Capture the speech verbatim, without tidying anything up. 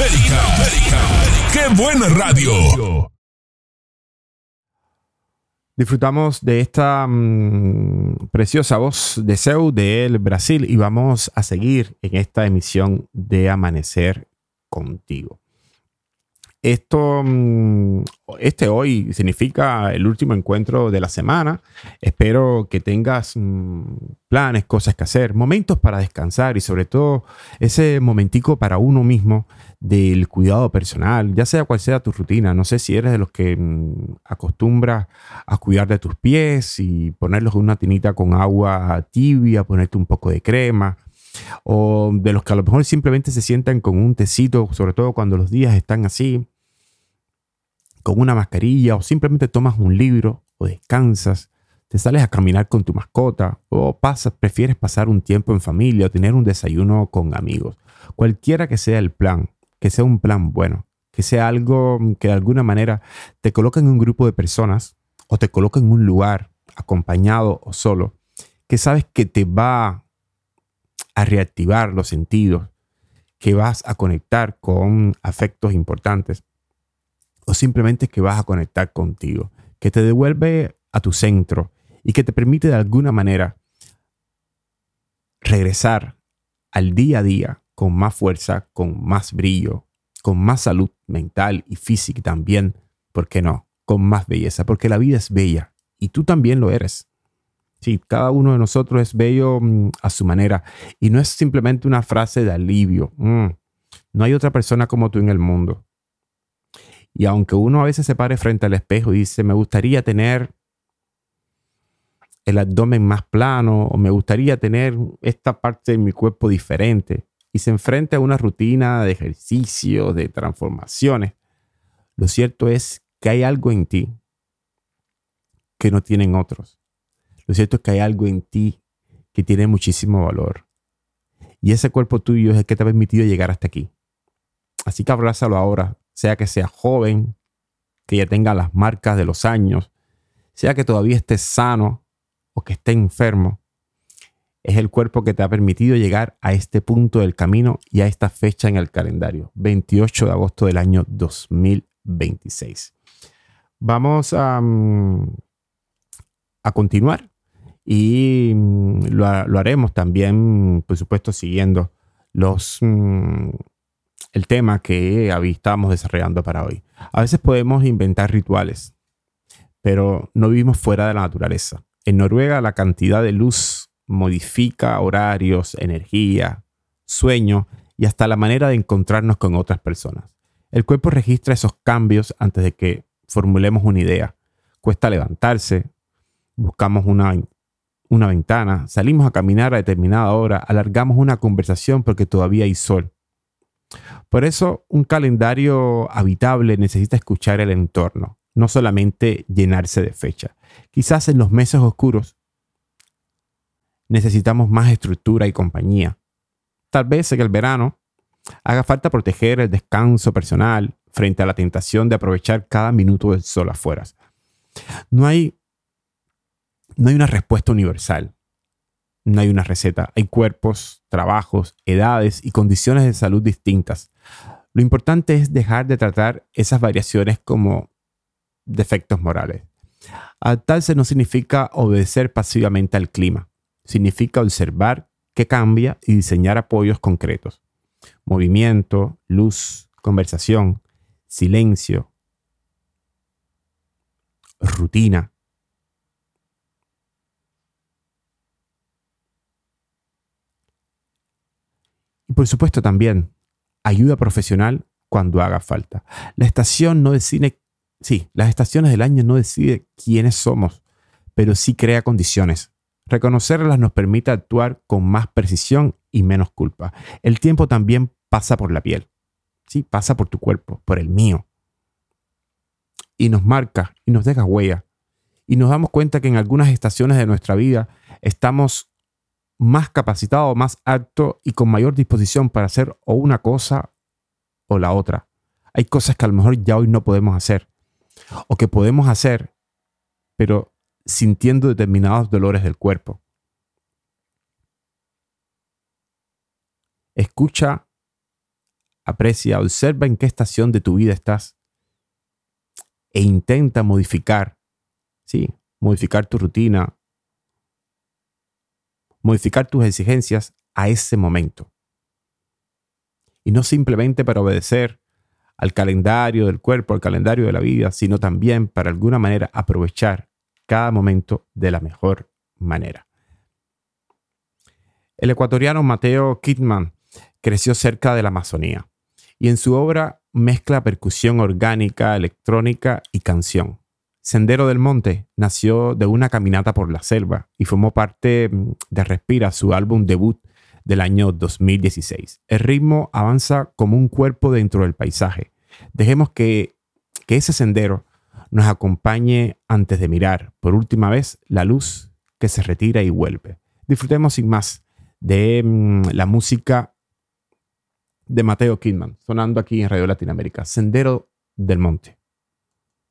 América. ¡Qué buena radio! Disfrutamos de esta mmm, preciosa voz de Seu del Brasil y vamos a seguir en esta emisión de Amanecer Contigo. Esto, este hoy significa el último encuentro de la semana. Espero que tengas planes, cosas que hacer, momentos para descansar y sobre todo ese momentico para uno mismo del cuidado personal, ya sea cual sea tu rutina. No sé si eres de los que acostumbras a cuidar de tus pies y ponerlos en una tinita con agua tibia, ponerte un poco de crema. O de los que a lo mejor simplemente se sientan con un tecito, sobre todo cuando los días están así, con una mascarilla, o simplemente tomas un libro o descansas, te sales a caminar con tu mascota, o pasas, prefieres pasar un tiempo en familia o tener un desayuno con amigos. Cualquiera que sea el plan, que sea un plan bueno, que sea algo que de alguna manera te coloque en un grupo de personas o te coloque en un lugar acompañado o solo, que sabes que te va a reactivar los sentidos, que vas a conectar con afectos importantes o simplemente que vas a conectar contigo, que te devuelve a tu centro y que te permite de alguna manera regresar al día a día con más fuerza, con más brillo, con más salud mental y física también, ¿por qué no? Con más belleza, porque la vida es bella y tú también lo eres. Sí, cada uno de nosotros es bello mm, a su manera y no es simplemente una frase de alivio. Mm, no hay otra persona como tú en el mundo. Y aunque uno a veces se pare frente al espejo y dice, me gustaría tener el abdomen más plano o me gustaría tener esta parte de mi cuerpo diferente y se enfrenta a una rutina de ejercicio, de transformaciones, lo cierto es que hay algo en ti que no tienen otros. Lo cierto es que hay algo en ti que tiene muchísimo valor. Y ese cuerpo tuyo es el que te ha permitido llegar hasta aquí. Así que abrázalo ahora, sea que sea joven, que ya tenga las marcas de los años, sea que todavía estés sano o que esté enfermo. Es el cuerpo que te ha permitido llegar a este punto del camino y a esta fecha en el calendario, veintiocho de agosto del año dos mil veintiséis. Vamos a, a continuar. Y lo, lo haremos también, por supuesto, siguiendo los, mm, el tema que estábamos desarrollando para hoy. A veces podemos inventar rituales, pero no vivimos fuera de la naturaleza. En Noruega, la cantidad de luz modifica horarios, energía, sueño y hasta la manera de encontrarnos con otras personas. El cuerpo registra esos cambios antes de que formulemos una idea. Cuesta levantarse, buscamos una una ventana, salimos a caminar a determinada hora, alargamos una conversación porque todavía hay sol. Por eso, un calendario habitable necesita escuchar el entorno, no solamente llenarse de fechas. Quizás en los meses oscuros necesitamos más estructura y compañía. Tal vez en el verano haga falta proteger el descanso personal frente a la tentación de aprovechar cada minuto del sol afuera. No hay No hay una respuesta universal, no hay una receta. Hay cuerpos, trabajos, edades y condiciones de salud distintas. Lo importante es dejar de tratar esas variaciones como defectos morales. Adaptarse no significa obedecer pasivamente al clima. Significa observar qué cambia y diseñar apoyos concretos. Movimiento, luz, conversación, silencio, rutina. Y por supuesto también ayuda profesional cuando haga falta. La estación no decide, sí, las estaciones del año no deciden quiénes somos, pero sí crea condiciones. Reconocerlas nos permite actuar con más precisión y menos culpa. El tiempo también pasa por la piel, sí, pasa por tu cuerpo, por el mío. Y nos marca y nos deja huella. Y nos damos cuenta que en algunas estaciones de nuestra vida estamos más capacitado, más apto y con mayor disposición para hacer o una cosa o la otra. Hay cosas que a lo mejor ya hoy no podemos hacer o que podemos hacer, pero sintiendo determinados dolores del cuerpo. Escucha aprecia, observa en qué estación de tu vida estás e intenta modificar, sí, modificar tu rutina, modificar tus exigencias a ese momento. Y no simplemente para obedecer al calendario del cuerpo, al calendario de la vida, sino también para alguna manera aprovechar cada momento de la mejor manera. El ecuatoriano Mateo Kidman creció cerca de la Amazonía y en su obra mezcla percusión orgánica, electrónica y canción. Sendero del Monte nació de una caminata por la selva y formó parte de Respira, su álbum debut del año dos mil dieciséis. El ritmo avanza como un cuerpo dentro del paisaje. Dejemos que, que ese sendero nos acompañe antes de mirar por última vez la luz que se retira y vuelve. Disfrutemos sin más de mm, la música de Mateo Kidman, sonando aquí en Radio Latinoamérica, Sendero del Monte.